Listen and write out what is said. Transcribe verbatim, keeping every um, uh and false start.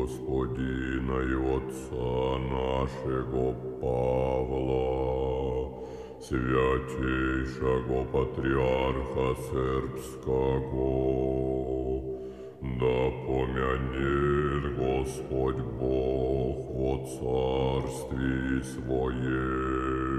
Господина и Отца нашего Павла, святейшего патриарха сербского, да помянет Господь Бог во царстве Своем.